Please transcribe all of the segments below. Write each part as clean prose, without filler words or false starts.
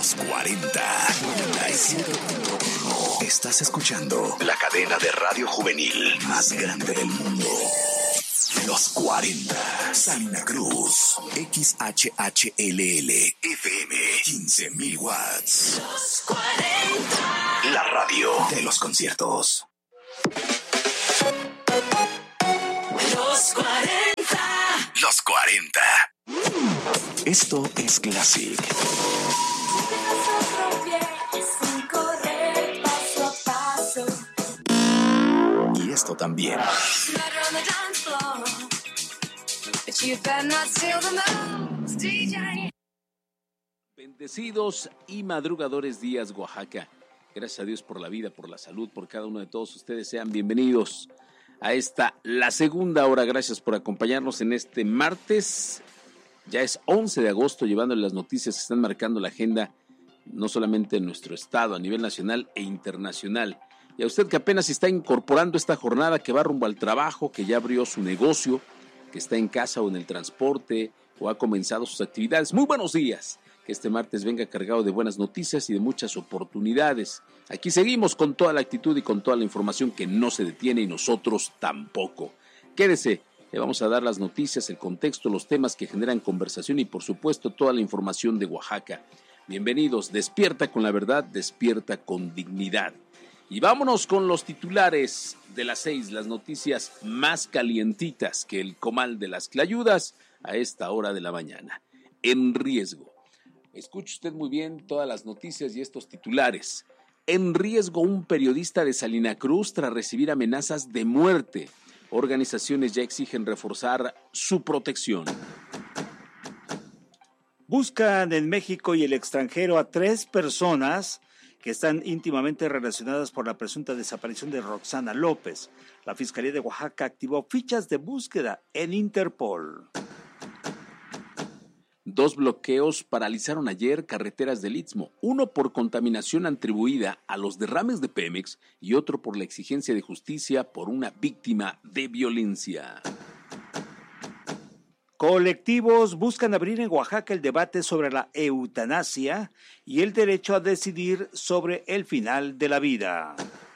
Los 40. 97.1. Estás escuchando la cadena de radio juvenil más grande del mundo. Los 40. Salina Cruz. XHHLL. FM. 15,000 watts. Los 40. La radio de los conciertos. Los 40. Los 40. Esto es Classic. Y esto también. Bendecidos y madrugadores días, Oaxaca. Gracias a Dios por la vida, por la salud, por cada uno de todos ustedes. Sean bienvenidos a esta, la segunda hora. Gracias por acompañarnos en este martes. Ya es 11 de agosto, llevándole las noticias que están marcando la agenda, no solamente en nuestro estado, a nivel nacional e internacional. Y a usted que apenas está incorporando esta jornada, que va rumbo al trabajo, que ya abrió su negocio, que está en casa o en el transporte, o ha comenzado sus actividades. Muy buenos días. Que este martes venga cargado de buenas noticias y de muchas oportunidades. Aquí seguimos con toda la actitud y con toda la información que no se detiene, y nosotros tampoco. Quédese, le vamos a dar las noticias, el contexto, los temas que generan conversación y por supuesto toda la información de Oaxaca. Bienvenidos, despierta con la verdad, despierta con dignidad. Y vámonos con los titulares de las 6, las noticias más calientitas que el comal de las clayudas a esta hora de la mañana. En riesgo. Escuche usted muy bien todas las noticias y estos titulares. En riesgo un periodista de Salina Cruz tras recibir amenazas de muerte. Organizaciones ya exigen reforzar su protección. Buscan en México y el extranjero a 3 personas que están íntimamente relacionadas por la presunta desaparición de Roxana López. La Fiscalía de Oaxaca activó fichas de búsqueda en Interpol. 2 bloqueos paralizaron ayer carreteras del Istmo, uno por contaminación atribuida a los derrames de Pemex y otro por la exigencia de justicia por una víctima de violencia. Colectivos buscan abrir en Oaxaca el debate sobre la eutanasia y el derecho a decidir sobre el final de la vida.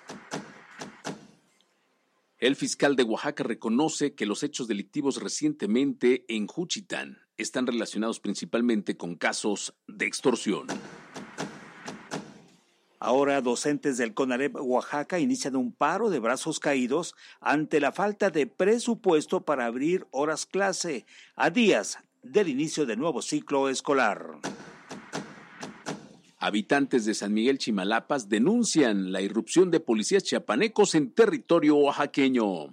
El fiscal de Oaxaca reconoce que los hechos delictivos recientemente en Juchitán están relacionados principalmente con casos de extorsión. Ahora docentes del CONALEP Oaxaca inician un paro de brazos caídos ante la falta de presupuesto para abrir horas clase a días del inicio del nuevo ciclo escolar. Habitantes de San Miguel Chimalapas denuncian la irrupción de policías chiapanecos en territorio oaxaqueño.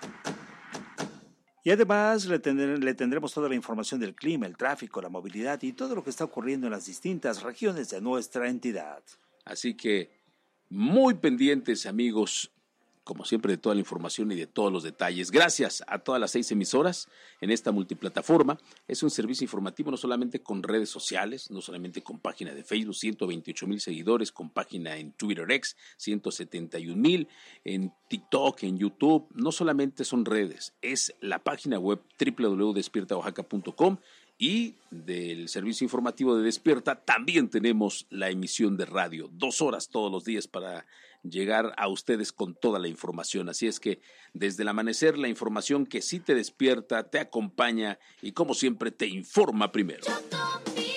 Y además le tendremos toda la información del clima, el tráfico, la movilidad y todo lo que está ocurriendo en las distintas regiones de nuestra entidad. Así que muy pendientes, amigos, como siempre, de toda la información y de todos los detalles. Gracias a todas las 6 emisoras en esta multiplataforma. Es un servicio informativo no solamente con redes sociales, no solamente con página de Facebook, 128,000 seguidores, con página en Twitter X, 171,000, en TikTok, en YouTube. No solamente son redes, es la página web www.despiertaoaxaca.com. Y del servicio informativo de Despierta también tenemos la emisión de radio, 2 horas todos los días para llegar a ustedes con toda la información. Así es que desde el amanecer la información que sí te despierta, te acompaña y como siempre te informa primero.